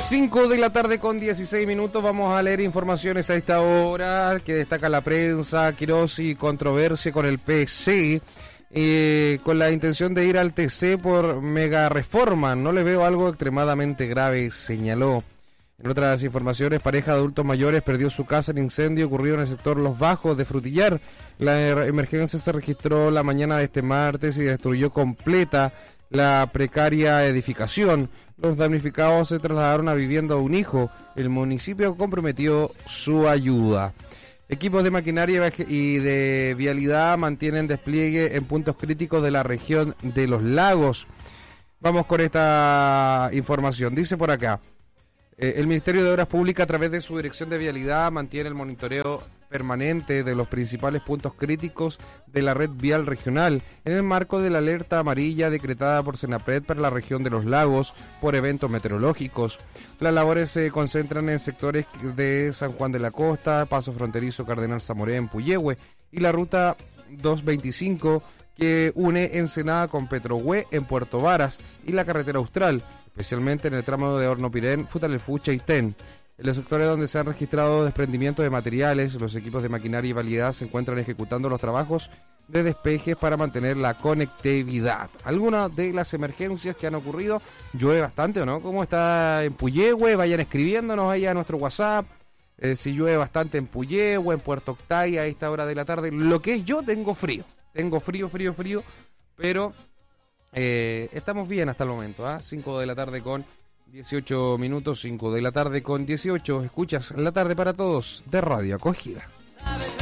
5 de la tarde con 16 minutos. Vamos a leer informaciones a esta hora que destaca la prensa. Quirós y controversia con el PC, con la intención de ir al TC por mega reforma. No le veo algo extremadamente grave, señaló. En otras informaciones, pareja de adultos mayores perdió su casa en incendio ocurrido en el sector Los Bajos de Frutillar. La emergencia se registró la mañana de este martes y destruyó completa la precaria edificación. Los damnificados se trasladaron a vivienda de un hijo. El municipio comprometió su ayuda. Equipos de maquinaria y de vialidad mantienen despliegue en puntos críticos de la región de los lagos. Vamos con esta información. Dice por acá, el Ministerio de Obras Públicas, a través de su Dirección de Vialidad, mantiene el monitoreo permanente de los principales puntos críticos de la red vial regional en el marco de la alerta amarilla decretada por Senapred para la región de los lagos por eventos meteorológicos. Las labores se concentran en sectores de San Juan de la Costa, Paso Fronterizo Cardenal Zamoré en Puyehue y la ruta 225 que une Ensenada con Petrohue en Puerto Varas y la carretera Austral, especialmente en el tramo de Hornopirén, Futalelfucha y Ten. En los sectores donde se han registrado desprendimientos de materiales, los equipos de maquinaria y validad se encuentran ejecutando los trabajos de despejes para mantener la conectividad. Algunas de las emergencias que han ocurrido, llueve bastante, ¿o no? ¿Cómo está en Puyehue? Vayan escribiéndonos ahí a nuestro WhatsApp. Si llueve bastante en Puyehue, en Puerto Octay a esta hora de la tarde. Lo que es yo, tengo frío. Tengo frío, pero estamos bien hasta el momento, 5 de la tarde con 18 minutos, 5 de la tarde con 18. Escuchas La Tarde para Todos de Radio Acogida.